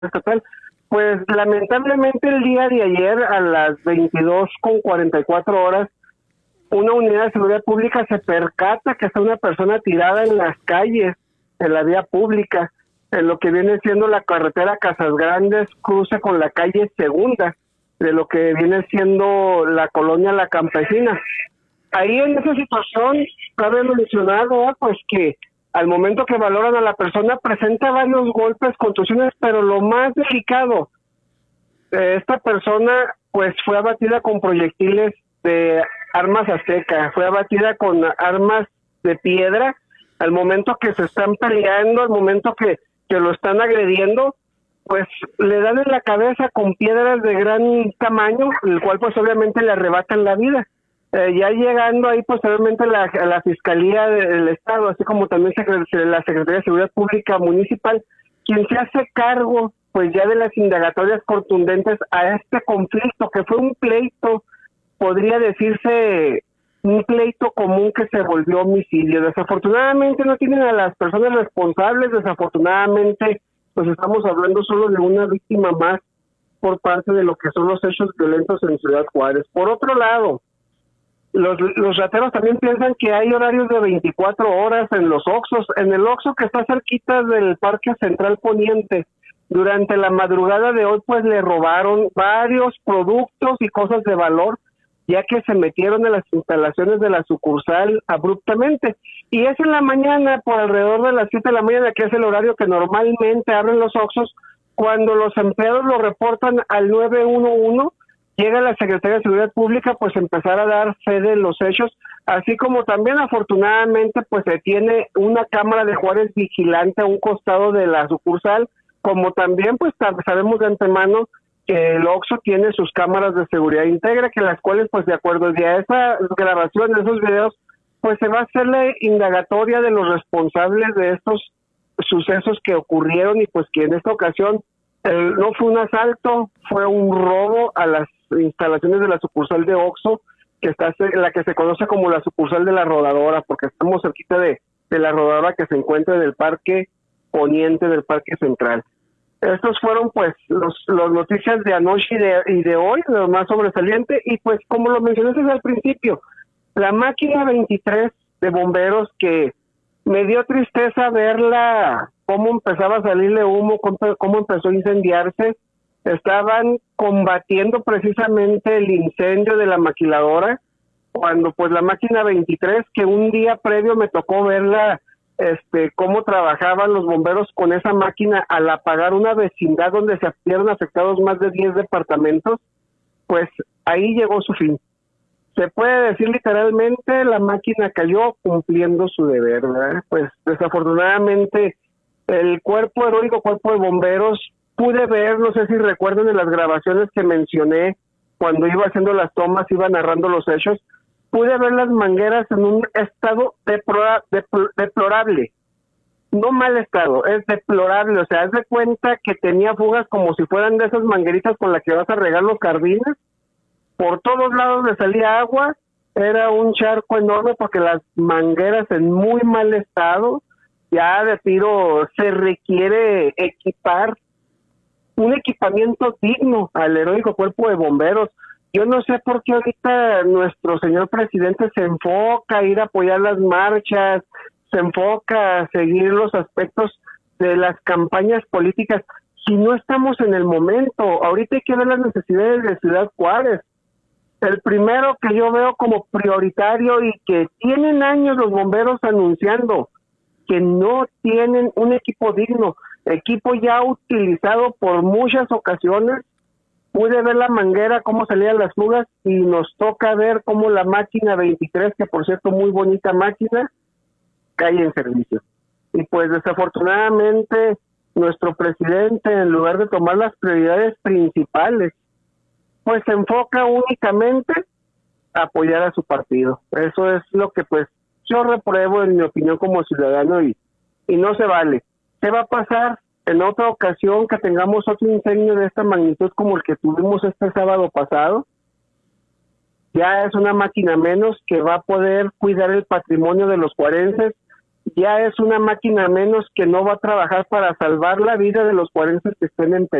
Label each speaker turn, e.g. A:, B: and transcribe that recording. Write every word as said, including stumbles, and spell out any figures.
A: estatal. Pues lamentablemente el día de ayer a las veintidós con cuarenta y cuatro horas, una unidad de seguridad pública se percata que está una persona tirada en las calles, en la vía pública, en lo que viene siendo la carretera Casas Grandes, cruza con la calle Segunda, de lo que viene siendo la colonia La Campesina. Ahí en esa situación cabe mencionar, ¿verdad?, pues que al momento que valoran a la persona presenta varios golpes, contusiones, pero lo más delicado, eh, esta persona pues fue abatida con proyectiles de armas azteca, fue abatida con armas de piedra. Al momento que se están peleando, al momento que, que lo están agrediendo, pues le dan en la cabeza con piedras de gran tamaño, el cual pues obviamente le arrebatan la vida. Eh, ya llegando ahí posteriormente la, a la Fiscalía del Estado, así como también la Secretaría de Seguridad Pública Municipal, quien se hace cargo pues ya de las indagatorias contundentes a este conflicto, que fue un pleito, podría decirse un pleito común que se volvió homicidio. Desafortunadamente no tienen a las personas responsables, desafortunadamente pues estamos hablando solo de una víctima más por parte de lo que son los hechos violentos en Ciudad Juárez. Por otro lado, Los, los rateros también piensan que hay horarios de veinticuatro horas en los Oxxos. En el Oxxo que está cerquita del Parque Central Poniente, durante la madrugada de hoy, pues le robaron varios productos y cosas de valor, ya que se metieron en las instalaciones de la sucursal abruptamente. Y es en la mañana, por alrededor de las siete de la mañana, que es el horario que normalmente abren los Oxxos, cuando los empleados lo reportan al nueve uno uno, llega la Secretaría de Seguridad Pública pues empezar a dar fe de los hechos, así como también afortunadamente pues se tiene una cámara de Juárez vigilante a un costado de la sucursal, como también pues sabemos de antemano que el Oxxo tiene sus cámaras de seguridad íntegra, que las cuales pues de acuerdo a esa grabación, de esos videos, pues se va a hacer la indagatoria de los responsables de estos sucesos que ocurrieron y pues que en esta ocasión el, no fue un asalto, fue un robo a las instalaciones de la sucursal de Oxxo, que está la que se conoce como la sucursal de la Rodadora, porque estamos cerquita de, de la Rodadora que se encuentra en el Parque Poniente del Parque Central. Estos fueron pues los, los noticias de anoche y de, y de hoy, lo más sobresaliente, y pues como lo mencionaste al principio, la máquina veintitrés de bomberos, que me dio tristeza verla, cómo empezaba a salirle humo, cómo, cómo empezó a incendiarse. Estaban combatiendo precisamente el incendio de la maquiladora, cuando pues la máquina veintitrés, que un día previo me tocó verla, este, cómo trabajaban los bomberos con esa máquina al apagar una vecindad donde se vieron afectados más de diez departamentos, pues ahí llegó su fin. Se puede decir literalmente, la máquina cayó cumpliendo su deber, ¿verdad? Pues desafortunadamente el cuerpo heroico, cuerpo de bomberos, pude ver, no sé si recuerdan en las grabaciones que mencioné, cuando iba haciendo las tomas, iba narrando los hechos, pude ver las mangueras en un estado deplora, depl- deplorable, no mal estado, es deplorable, o sea, haz de cuenta que tenía fugas como si fueran de esas mangueritas con las que vas a regar los jardines, por todos lados le salía agua, era un charco enorme porque las mangueras en muy mal estado, ya de tiro se requiere equipar un equipamiento digno al heroico cuerpo de bomberos. Yo no sé por qué ahorita nuestro señor presidente se enfoca a ir a apoyar las marchas, se enfoca a seguir los aspectos de las campañas políticas, si no estamos en el momento. Ahorita hay que ver las necesidades de Ciudad Juárez. El primero que yo veo como prioritario y que tienen años los bomberos anunciando que no tienen un equipo digno, equipo ya utilizado por muchas ocasiones. Pude ver la manguera, cómo salían las fugas, y nos toca ver cómo la máquina veintitrés, que por cierto muy bonita máquina, cae en servicio. Y pues desafortunadamente nuestro presidente, en lugar de tomar las prioridades principales, pues se enfoca únicamente a apoyar a su partido. Eso es lo que pues yo repruebo en mi opinión como ciudadano, y, y no se vale. ¿Qué va a pasar en otra ocasión que tengamos otro incendio de esta magnitud como el que tuvimos este sábado pasado? Ya es una máquina menos que va a poder cuidar el patrimonio de los juarenses, ya es una máquina menos que no va a trabajar para salvar la vida de los forenses que estén en peligro.